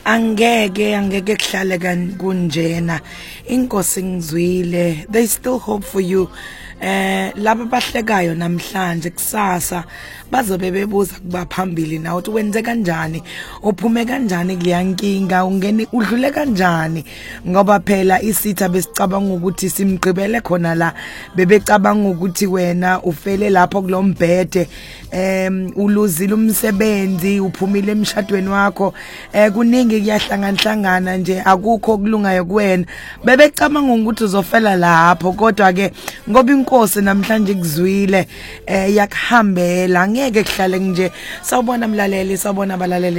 angeke kuhlale kunjena. Inkosi ngizwile, they still hope for you. Laba bahlekayo namhlanje kusasa bazobe bebuza kuba phambili na uthi wenze kanjani, uphume kanjani kuyankinga, ungene udlule kanjani, ngoba phela isitha besicabanga ukuthi simgqibele khona la, bebecabanga ukuthi wena ufele lapho kulombhede, uluzile umsebenzi, uphumile emshadweni wakho, kuningi kuyahlanganhlangana nje, akukho kulungayo kuwena, bebecabanga ukuthi uzofela lapho. Kodwa ke ngoba inkosi namhlanje kuzwile, yakuhambela, ngeke kuhlale nje. Sawubona mlaleli, sawubona abalaleli.